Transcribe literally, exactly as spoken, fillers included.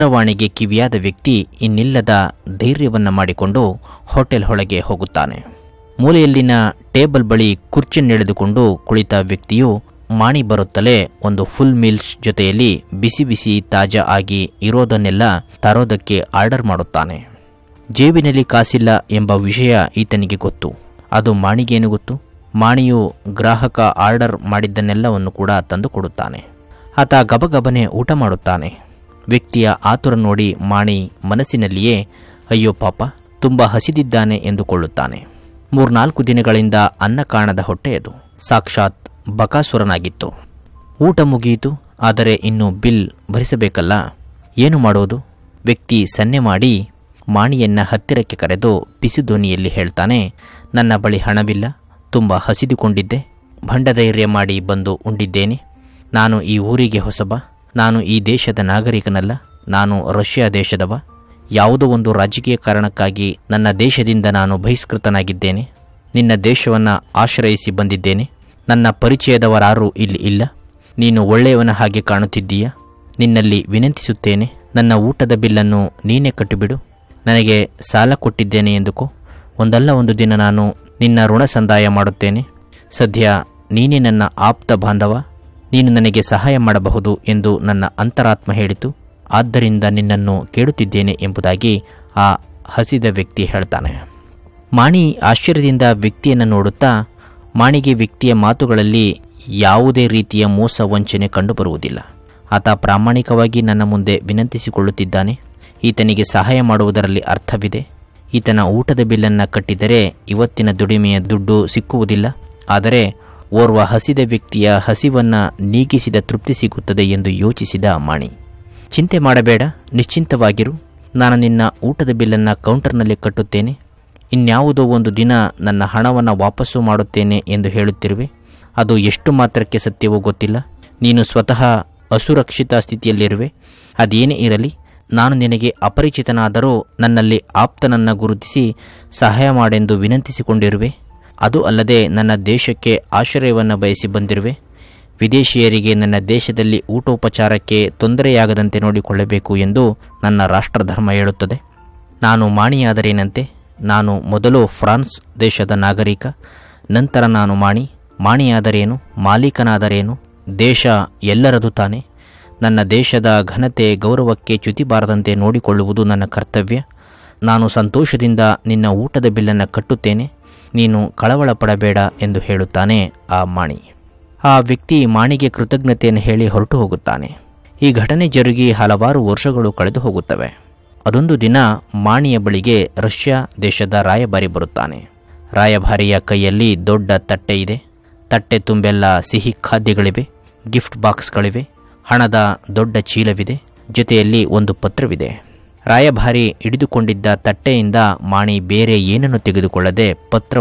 ದೂರವಾಣಿಗೆ ಕಿವಿಯಾದ ವ್ಯಕ್ತಿ ಇನ್ನಿಲ್ಲದ ಧೈರ್ಯವನ್ನ ಮಾಡಿಕೊಂಡು ಹೋಟೆಲ್ ಒಳಗೆ ಹೋಗುತ್ತಾನೆ. ಮೂಲೆಯಲ್ಲಿನ ಟೇಬಲ್ ಬಳಿ ಕುರ್ಚಿಯನ್ನೆಳೆದುಕೊಂಡು ಕುಳಿತ ವ್ಯಕ್ತಿಯು ಮಾಣಿ ಬರುತ್ತಲೇ ಒಂದು ಫುಲ್ ಮೀಲ್ಸ್ ಜೊತೆಯಲ್ಲಿ ಬಿಸಿ ಬಿಸಿ ತಾಜಾ ಆಗಿ ಇರೋದನ್ನೆಲ್ಲ ತರೋದಕ್ಕೆ ಆರ್ಡರ್ ಮಾಡುತ್ತಾನೆ. ಜೇಬಿನಲ್ಲಿ ಕಾಸಿಲ್ಲ ಎಂಬ ವಿಷಯ ಈತನಿಗೆ ಗೊತ್ತು. ಅದು ಮಾಣಿಗೇನು ಗೊತ್ತು? ಮಾಣಿಯು ಗ್ರಾಹಕ ಆರ್ಡರ್ ಮಾಡಿದ್ದನ್ನೆಲ್ಲವನ್ನು ಕೂಡ ತಂದು ಕೊಡುತ್ತಾನೆ. ಆತ ಗಬಗಬನೆ ಊಟ ಮಾಡುತ್ತಾನೆ. ವ್ಯಕ್ತಿಯ ಆತುರ ನೋಡಿ ಮಾಣಿ ಮನಸ್ಸಿನಲ್ಲಿಯೇ ಅಯ್ಯೋ ಪಾಪ, ತುಂಬ ಹಸಿದಿದ್ದಾನೆ ಎಂದುಕೊಳ್ಳುತ್ತಾನೆ. ಮೂರ್ನಾಲ್ಕು ದಿನಗಳಿಂದ ಅನ್ನ ಕಾಣದ ಹೊಟ್ಟೆಯದು ಸಾಕ್ಷಾತ್ ಬಕಾಸುರನಾಗಿತ್ತು. ಊಟ ಮುಗಿಯಿತು, ಆದರೆ ಇನ್ನು ಬಿಲ್ ಭರಿಸಬೇಕಲ್ಲ. ಏನು ಮಾಡೋದು? ವ್ಯಕ್ತಿ ಸನ್ನೆ ಮಾಡಿ ಮಾಣಿಯನ್ನ ಹತ್ತಿರಕ್ಕೆ ಕರೆದು ಬಿಸಿ ಧ್ವನಿಯಲ್ಲಿ ಹೇಳ್ತಾನೆ, ನನ್ನ ಬಳಿ ಹಣವಿಲ್ಲ, ತುಂಬ ಹಸಿದುಕೊಂಡಿದ್ದೆ, ಭಂಡಧೈರ್ಯ ಮಾಡಿ ಬಂದು ಉಂಡಿದ್ದೇನೆ. ನಾನು ಈ ಊರಿಗೆ ಹೊಸಬ, ನಾನು ಈ ದೇಶದ ನಾಗರಿಕನಲ್ಲ, ನಾನು ರಷ್ಯಾ ದೇಶದವ. ಯಾವುದೋ ಒಂದು ರಾಜಕೀಯ ಕಾರಣಕ್ಕಾಗಿ ನನ್ನ ದೇಶದಿಂದ ನಾನು ಬಹಿಷ್ಕೃತನಾಗಿದ್ದೇನೆ. ನಿನ್ನ ದೇಶವನ್ನು ಆಶ್ರಯಿಸಿ ಬಂದಿದ್ದೇನೆ. ನನ್ನ ಪರಿಚಯದವರಾರೂ ಇಲ್ಲಿ ಇಲ್ಲ. ನೀನು ಒಳ್ಳೆಯವನ ಹಾಗೆ ಕಾಣುತ್ತಿದ್ದೀಯ. ನಿನ್ನಲ್ಲಿ ವಿನಂತಿಸುತ್ತೇನೆ, ನನ್ನ ಊಟದ ಬಿಲ್ಲನ್ನು ನೀನೇ ಕಟ್ಟಿಬಿಡು. ನನಗೆ ಸಾಲ ಕೊಟ್ಟಿದ್ದೇನೆ ಎಂದುಕೋ. ಒಂದಲ್ಲ ಒಂದು ದಿನ ನಾನು ನಿನ್ನ ಋಣ ಸಂದಾಯ ಮಾಡುತ್ತೇನೆ. ಸದ್ಯ ನೀನೇ ನನ್ನ ಆಪ್ತ ಬಾಂಧವ, ನೀನು ನನಗೆ ಸಹಾಯ ಮಾಡಬಹುದು ಎಂದು ನನ್ನ ಅಂತರಾತ್ಮ ಹೇಳಿತು. ಆದ್ದರಿಂದ ನಿನ್ನನ್ನು ಕೇಳುತ್ತಿದ್ದೇನೆ ಎಂಬುದಾಗಿ ಆ ಹಸಿದ ವ್ಯಕ್ತಿ ಹೇಳ್ತಾನೆ. ಮಾಣಿ ಆಶ್ಚರ್ಯದಿಂದ ವ್ಯಕ್ತಿಯನ್ನು ನೋಡುತ್ತಾ, ಮಾಣಿಗೆ ವ್ಯಕ್ತಿಯ ಮಾತುಗಳಲ್ಲಿ ಯಾವುದೇ ರೀತಿಯ ಮೋಸ ವಂಚನೆ ಕಂಡುಬರುವುದಿಲ್ಲ. ಆತ ಪ್ರಾಮಾಣಿಕವಾಗಿ ನನ್ನ ಮುಂದೆ ವಿನಂತಿಸಿಕೊಳ್ಳುತ್ತಿದ್ದಾನೆ. ಈತನಿಗೆ ಸಹಾಯ ಮಾಡುವುದರಲ್ಲಿ ಅರ್ಥವಿದೆ. ಈತನ ಊಟದ ಬಿಲ್ಲನ್ನು ಕಟ್ಟಿದರೆ ಇವತ್ತಿನ ದುಡಿಮೆಯ ದುಡ್ಡು ಸಿಕ್ಕುವುದಿಲ್ಲ. ಆದರೆ ಓರ್ವ ಹಸಿದ ವ್ಯಕ್ತಿಯ ಹಸಿವನ್ನು ನೀಗಿಸಿದ ತೃಪ್ತಿ ಸಿಗುತ್ತದೆ ಎಂದು ಯೋಚಿಸಿದ ಮಾಣಿ. ಚಿಂತೆ ಮಾಡಬೇಡ, ನಿಶ್ಚಿಂತವಾಗಿರು. ನಾನು ನಿನ್ನ ಊಟದ ಬಿಲ್ಲನ್ನು ಕೌಂಟರ್ನಲ್ಲಿ ಕಟ್ಟುತ್ತೇನೆ. ಇನ್ಯಾವುದೋ ಒಂದು ದಿನ ನನ್ನ ಹಣವನ್ನು ವಾಪಸ್ಸು ಮಾಡುತ್ತೇನೆ ಎಂದು ಹೇಳುತ್ತಿರುವೆ. ಅದು ಎಷ್ಟು ಮಾತ್ರಕ್ಕೆ ಸತ್ಯವೋ ಗೊತ್ತಿಲ್ಲ. ನೀನು ಸ್ವತಃ ಅಸುರಕ್ಷಿತ ಸ್ಥಿತಿಯಲ್ಲಿರುವೆ. ಅದೇನೇ ಇರಲಿ, ನಾನು ನಿನಗೆ ಅಪರಿಚಿತನಾದರೂ ನನ್ನಲ್ಲಿ ಆಪ್ತನನ್ನು ಗುರುತಿಸಿ ಸಹಾಯ ಮಾಡೆಂದು ವಿನಂತಿಸಿಕೊಂಡಿರುವೆ. ಅದು ಅಲ್ಲದೆ ನನ್ನ ದೇಶಕ್ಕೆ ಆಶ್ರಯವನ್ನು ಬಯಸಿ ಬಂದಿರುವೆ. ವಿದೇಶಿಯರಿಗೆ ನನ್ನ ದೇಶದಲ್ಲಿ ಊಟೋಪಚಾರಕ್ಕೆ ತೊಂದರೆಯಾಗದಂತೆ ನೋಡಿಕೊಳ್ಳಬೇಕು ಎಂದು ನನ್ನ ರಾಷ್ಟ್ರಧರ್ಮ ಹೇಳುತ್ತದೆ. ನಾನು ಮಾಣಿಯಾದರೇನಂತೆ? ನಾನು ಮೊದಲು ಫ್ರಾನ್ಸ್ ದೇಶದ ನಾಗರಿಕ, ನಂತರ ನಾನು ಮಾಣಿ. ಮಾಣಿಯಾದರೇನು, ಮಾಲೀಕನಾದರೇನು? ದೇಶ ಎಲ್ಲರದು ತಾನೆ. ನನ್ನ ದೇಶದ ಘನತೆ ಗೌರವಕ್ಕೆ ಚ್ಯುತಿ ಬಾರದಂತೆ ನೋಡಿಕೊಳ್ಳುವುದು ನನ್ನ ಕರ್ತವ್ಯ. ನಾನು ಸಂತೋಷದಿಂದ ನಿನ್ನ ಊಟದ ಬಿಲ್ಲನ್ನು ಕಟ್ಟುತ್ತೇನೆ. ನೀನು ಕಳವಳ ಪಡಬೇಡ ಎಂದು ಹೇಳುತ್ತಾನೆ ಆ ಮಾಣಿ. ಆ ವ್ಯಕ್ತಿ ಮಾಣಿಗೆ ಕೃತಜ್ಞತೆಯನ್ನು ಹೇಳಿ ಹೊರಟು ಹೋಗುತ್ತಾನೆ. ಈ ಘಟನೆ ಜರುಗಿ ಹಲವಾರು ವರ್ಷಗಳು ಕಳೆದು ಹೋಗುತ್ತವೆ. ಅದೊಂದು ದಿನ ಮಾಣಿಯ ಬಳಿಗೆ ರಷ್ಯಾ ದೇಶದ ರಾಯಭಾರಿ ಬರುತ್ತಾನೆ. ರಾಯಭಾರಿಯ ಕೈಯಲ್ಲಿ ದೊಡ್ಡ ತಟ್ಟೆ ಇದೆ. ತಟ್ಟೆ ತುಂಬೆಲ್ಲ ಸಿಹಿ ಖಾದ್ಯಗಳಿವೆ, ಗಿಫ್ಟ್ ಬಾಕ್ಸ್ಗಳಿವೆ, ಹಣದ ದೊಡ್ಡ ಚೀಲವಿದೆ, ಜೊತೆಯಲ್ಲಿ ಒಂದು ಪತ್ರವಿದೆ. ರಾಯಭಾರಿ ಹಿಡಿದುಕೊಂಡಿದ್ದ ತಟ್ಟೆಯಿಂದ ಮಾಣಿ ಬೇರೆ ಏನನ್ನು ತೆಗೆದುಕೊಳ್ಳದೆ ಪತ್ರ